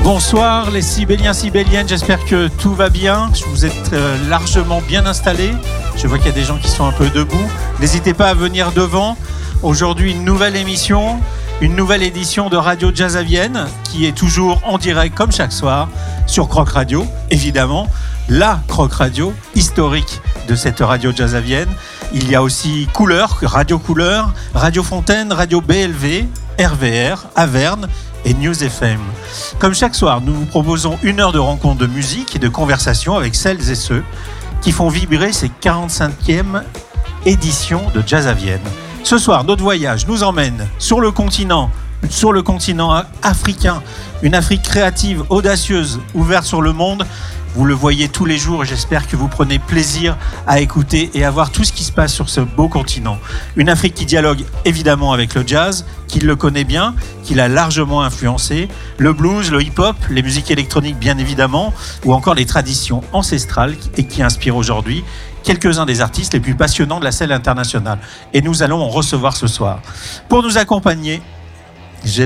Bonsoir les Sibéliens, Sibéliennes, j'espère que tout va bien. Vous êtes largement bien installés. Je vois qu'il y a des gens qui sont un peu debout. N'hésitez pas à venir devant. Aujourd'hui, une nouvelle émission, une nouvelle édition de Radio Jazz à Vienne qui est toujours en direct comme chaque soir sur Croc Radio, évidemment. La Croc Radio historique de cette Radio Jazz à Vienne. Il y a aussi Couleur, Radio Couleur, Radio Fontaine, Radio BLV, RVR, Averne et News FM. Comme chaque soir, nous vous proposons une heure de rencontre de musique et de conversation avec celles et ceux qui font vibrer ces 45e éditions de Jazz à Vienne. Ce soir, notre voyage nous emmène sur le continent africain, une Afrique créative, audacieuse, ouverte sur le monde. Vous le voyez tous les jours et j'espère que vous prenez plaisir à écouter et à voir tout ce qui se passe sur ce beau continent. Une Afrique qui dialogue évidemment avec le jazz, qui le connaît bien, qui l'a largement influencé, le blues, le hip-hop, les musiques électroniques bien évidemment, ou encore les traditions ancestrales et qui inspirent aujourd'hui quelques-uns des artistes les plus passionnants de la scène internationale. Et nous allons en recevoir ce soir. Pour nous accompagner, j'ai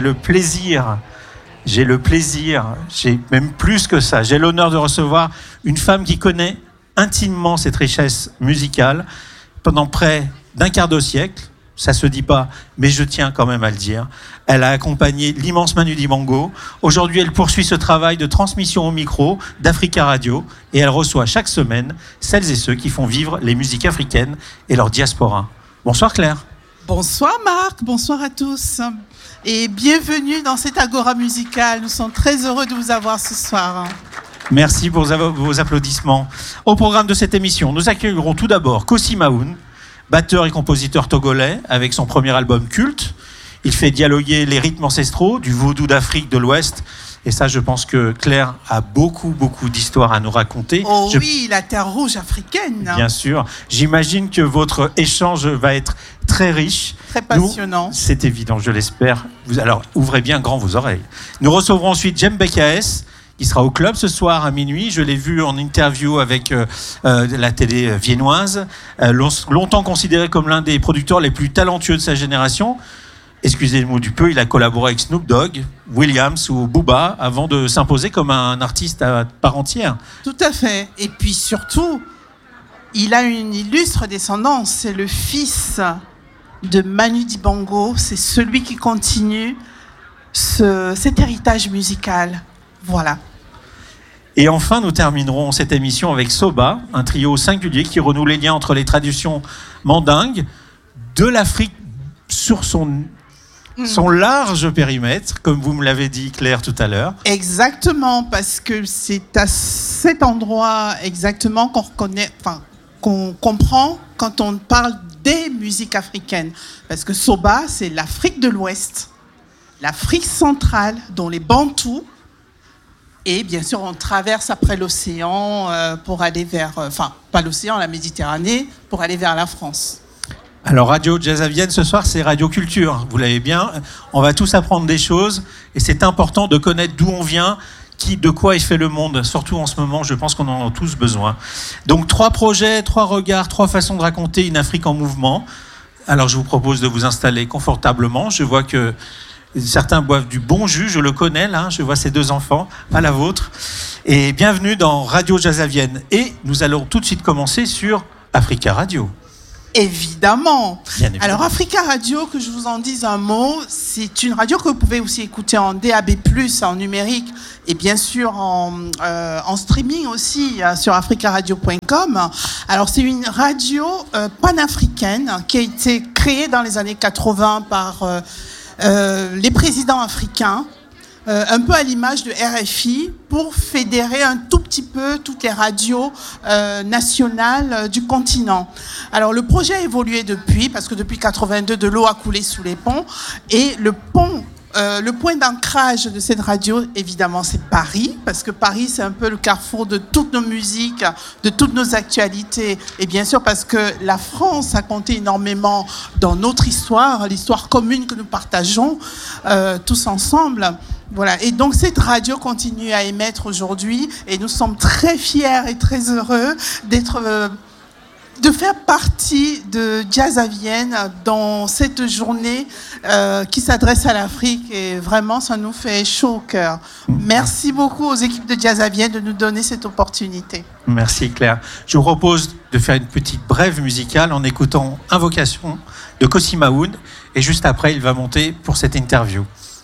même plus que ça, j'ai l'honneur de recevoir une femme qui connaît intimement cette richesse musicale pendant près d'un quart de siècle. Ça se dit pas, mais je tiens quand même à le dire. Elle a accompagné l'immense Manu Dibango. Aujourd'hui, elle poursuit ce travail de transmission au micro d'Africa Radio et elle reçoit chaque semaine celles et ceux qui font vivre les musiques africaines et leur diaspora. Bonsoir Claire. Bonsoir Marc, bonsoir à tous. Et bienvenue dans cette agora musicale. Nous sommes très heureux de vous avoir ce soir. Merci pour vos applaudissements. Au programme de cette émission, nous accueillerons tout d'abord Kossi Mahoun, batteur et compositeur togolais avec son premier album Culte. Il fait dialoguer les rythmes ancestraux du vaudou d'Afrique de l'Ouest. Et ça, je pense que Claire a beaucoup d'histoires à nous raconter. Oh oui, la terre rouge africaine. Bien sûr. J'imagine que votre échange va être très riche. Très passionnant. C'est évident, je l'espère. Alors, ouvrez bien grand vos oreilles. Nous recevrons ensuite Jem Bekaes, qui sera au club ce soir à minuit. Je l'ai vu en interview avec la télé viennoise. Longtemps considéré comme l'un des producteurs les plus talentueux de sa génération. Excusez-moi du peu, il a collaboré avec Snoop Dogg, Williams ou Booba avant de s'imposer comme un artiste à part entière. Tout à fait. Et puis surtout, il a une illustre descendance. C'est le fils de Manu Dibango. C'est celui qui continue cet héritage musical. Voilà. Et enfin, nous terminerons cette émission avec Soba, un trio singulier qui renoue les liens entre les traditions mandingues de l'Afrique sur son large périmètre, comme vous me l'avez dit Claire tout à l'heure. Exactement, parce que c'est à cet endroit exactement qu'on comprend quand on parle des musiques africaines. Parce que Soba, c'est l'Afrique de l'Ouest, l'Afrique centrale, dont les Bantous, et bien sûr on traverse après l'océan pour aller vers, pas l'océan, la Méditerranée, pour aller vers la France. Alors Radio Jazz à Vienne ce soir, c'est Radio Culture, vous l'avez bien. On va tous apprendre des choses et c'est important de connaître d'où on vient, de quoi est fait le monde. Surtout en ce moment, je pense qu'on en a tous besoin. Donc 3 projets, 3 regards, 3 façons de raconter une Afrique en mouvement. Alors je vous propose de vous installer confortablement. Je vois que certains boivent du bon jus, je le connais là, je vois ces 2 enfants, à la vôtre. Et bienvenue dans Radio Jazz à Vienne. Et nous allons tout de suite commencer sur Africa Radio. Évidemment. Alors Africa Radio, que je vous en dise un mot, c'est une radio que vous pouvez aussi écouter en DAB+, en numérique, et bien sûr en streaming aussi sur africaradio.com. Alors c'est une radio panafricaine qui a été créée dans les années 80 par les présidents africains, un peu à l'image de RFI, pour fédérer un tout petit peu toutes les radios nationales du continent. Alors le projet a évolué depuis, parce que depuis 82, de l'eau a coulé sous les ponts, et le point d'ancrage de cette radio, évidemment, c'est Paris, parce que Paris, c'est un peu le carrefour de toutes nos musiques, de toutes nos actualités, et bien sûr parce que la France a compté énormément dans notre histoire, l'histoire commune que nous partageons tous ensemble. Voilà. Et donc cette radio continue à émettre aujourd'hui et nous sommes très fiers et très heureux d'être de faire partie de Jazz à Vienne dans cette journée qui s'adresse à l'Afrique. Et vraiment, ça nous fait chaud au cœur. Merci beaucoup aux équipes de Jazz à Vienne de nous donner cette opportunité. Merci Claire. Je vous propose de faire une petite brève musicale en écoutant Invocation de Kosi Maoun. Et juste après, il va monter pour cette interview.